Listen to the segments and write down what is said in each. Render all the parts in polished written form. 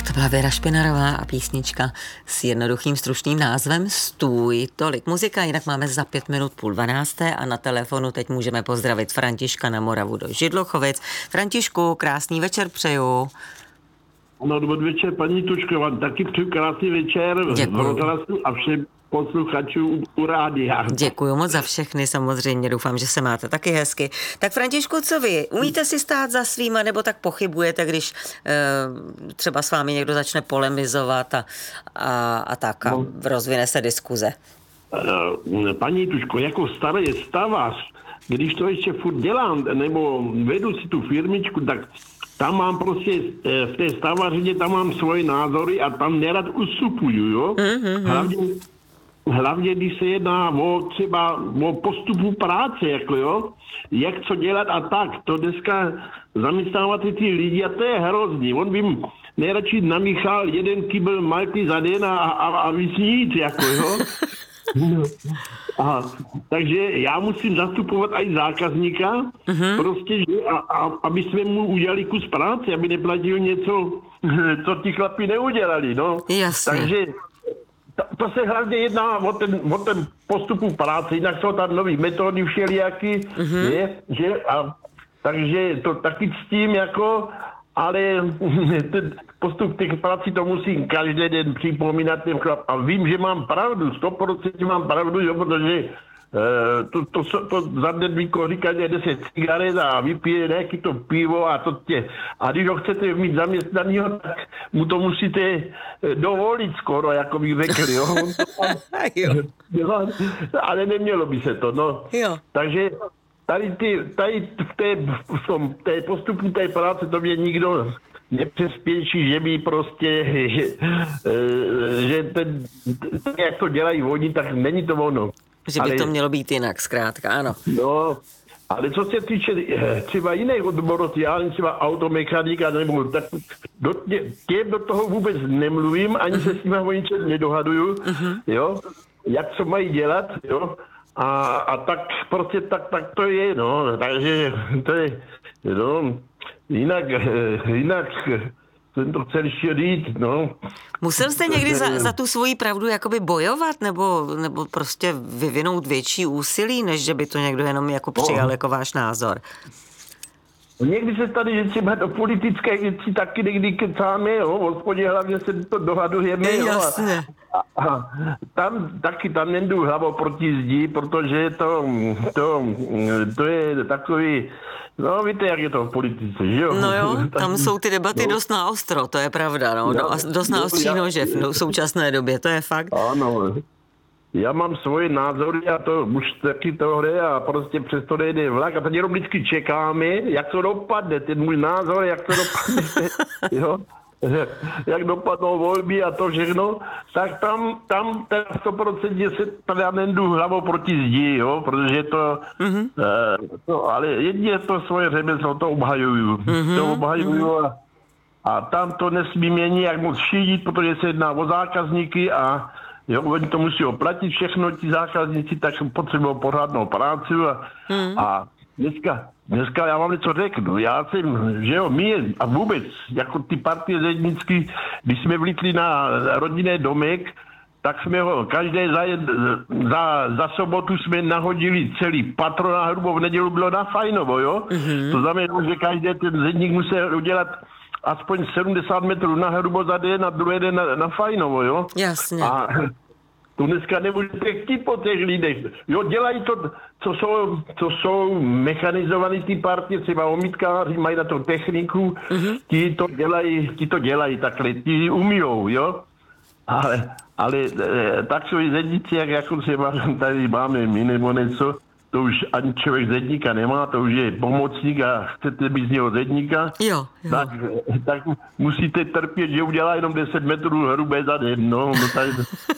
To byla Věra Špinarová a písnička s jednoduchým stručným názvem Stůj. Tolik muzika, jinak máme za 5 minut 11:30 a na telefonu teď můžeme pozdravit Františka na Moravu do Židlochovic. Františku, krásný večer přeju. No, dobrý večer, paní Tučková, taky přeju krásný večer v rozhlasu a všem posluchačů u rádia. Děkuju moc za všechny, samozřejmě, doufám, že se máte taky hezky. Tak Františku, co vy? Umíte si stát za svýma, nebo tak pochybujete, když třeba s vámi někdo začne polemizovat a tak a rozvine se diskuze? Paní Tučko, jako starý stavař, když to ještě furt dělám, nebo vedu si tu firmičku, tak tam mám prostě, v té stavařině tam mám svoje názory a tam nerad ustupuju, jo? Hlavně, když se jedná třeba o postupu práce, jako jo, jak co dělat a tak. To dneska zaměstnávat ty lidi a to je hrozný. On by nejradši namíchal jeden kybel malty za den a víc nic, jako jo. Takže já musím zastupovat i zákazníka, prostě, že, aby jsme mu udělali kus práce, aby neplatil něco, co ti chlapi neudělali, no. Jasně. Takže to se hlavně jedná o ten postupu práce, jinak jsou tam nový metody všelijaký, takže to taky ctím jako, ale ten postup těch prací to musím každý den připomínat těm chlap. A vím, že mám pravdu, 100% mám pravdu, jo, protože to za den vykouříkají 10 cigaret a vypije nějaký to pivo a to tě. A když ho chcete mít zaměstnanýho, tak mu to musíte dovolit skoro, jako bych řekl, jo. Ale nemělo by se to, no. Jo. Takže tady v té postupu té práce to mě nikdo nepřespěší, že by prostě, že ten, jak to dělají oni, tak není to ono. Že by to mělo být jinak, zkrátka, ano. No, ale co se týče třeba jiných odborů, já třeba automechanika, nebo tak těm do toho vůbec nemluvím, ani se s nimi o ničem nedohaduju, jo, jak co mají dělat, jo. A tak prostě tak to je, no, takže to je, no, jinak jsem to chtěl ještě říct, no. Musel jste někdy za tu svoji pravdu jakoby bojovat, nebo prostě vyvinout větší úsilí, než že by to někdo jenom jako přijal jako váš názor? Někdy se tady, že třeba do politické věci taky někdy kecáme, jo, v hospodě hlavně se to dohadujeme, jo. Jasně. A tam nejdu hlavou proti zdi, protože to je takový, no víte, jak je to v politice, že jo? No jo, tam jsou ty debaty dost naostro, to je pravda, no. Dost naostří nože v současné době, to je fakt. Ano, já mám svoje názory a to už taky tohle a prostě přesto nejde vlak a teď jenom vždycky čekáme, jak to dopadne, ten můj názor, jak to dopadne, jo? Jak dopadnou volby a to všechno, tak tam 100% se tady já nejdu hlavou proti zdi, jo, protože ale jedině to svoje řemeslo, to obhajuju. A tam to nesmí měnit jak moc šídit, protože se jedná o zákazníky a jo, oni to musí oplatit všechno, ti zákazníci, tak potřebují pořádnou práci a dneska já vám něco řeknu. Já jsem, že jo, my a vůbec, jako ty partie zednický, když jsme vlítli na rodinný domek, tak jsme ho každé za sobotu jsme nahodili celý patro na hrubo, v nedělu bylo na Fajnovo, jo. To znamená, že každý ten zedník musel udělat aspoň 70 metrů na hrubo za den a druhý den na Fajnovo, jo. Jasně. A to dneska nebudete chtít po těch lidech. Jo, dělají to, co jsou mechanizovaný ty partie, třeba omítkáři, mají na to techniku, ti to dělají takhle, ti umijou, jo. Ale takový zedníci, jak jako třeba tady máme my nebo něco, to už ani člověk zedníka nemá, to už je pomocník a chcete být z něho zedníka, jo. Tak musíte trpět, že udělá jenom 10 metrů hrubé za den, no tady,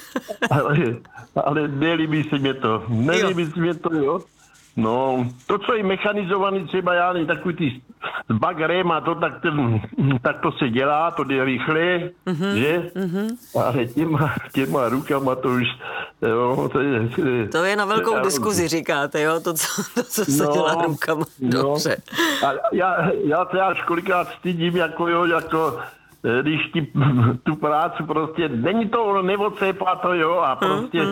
ale nelíbí se mě to, jo. No, to, co je mechanizovaný, třeba já nevím, takový ty s bagrem a to, tak to se dělá, to jde rychle, že? Ale těma rukama to už, jo, to je na velkou diskuzi, říkáte, jo, to, co se dělá rukama, dobře. A já se až kolikrát stydím, jako když ti tu práci prostě, není to neodcepá to, jo, a prostě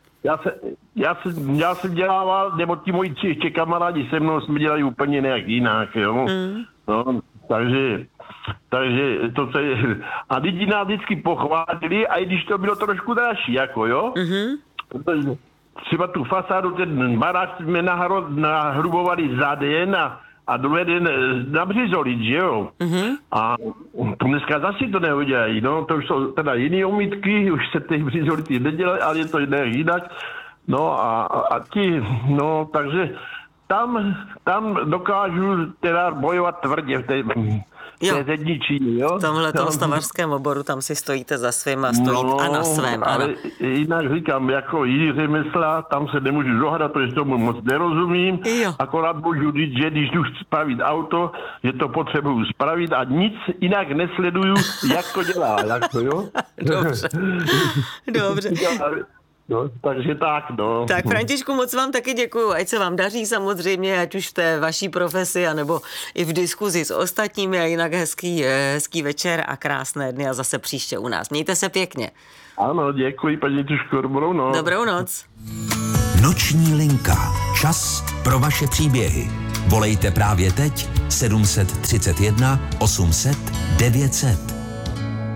já jsem dělával, nebo ti moji tři kamarádi se mnou jsme dělali úplně nějak jinak, jo. No, takže to se, a lidi nás vždycky pochválili, a i když to bylo trošku dražší, jako jo. Třeba tu fasádu, ten barák jsme nahrubovali za den a druhý den nabřizolit, že jo. A to dneska zase to neudělají, no, to už jsou teda jiné omítky, už se těch břizolity nedělají, ale je to jinak. No a ti, no, takže tam dokážu teda bojovat tvrdě v té zedničí, jo. V tomhletom stavařském oboru tam si stojíte za svým a stojíte a na svém. Ale jinak říkám, jako jiný řemesla, tam se nemůžu dohadat, protože tomu moc nerozumím. Akorát můžu říct, že když jdu spravit auto, že to potřebuju spravit a nic jinak nesleduju, jak to dělá, jako jo. Dobře. No, takže tak, no. Tak Františku, moc vám taky děkuju, ať se vám daří samozřejmě, ať už v té vaší profesi, anebo i v diskuzi s ostatními, a jinak hezký večer a krásné dny a zase příště u nás. Mějte se pěkně. Ano, děkuji, paní Tuško, dobrou noc. Dobrou noc. Noční linka. Čas pro vaše příběhy. Volejte právě teď 731 800 900.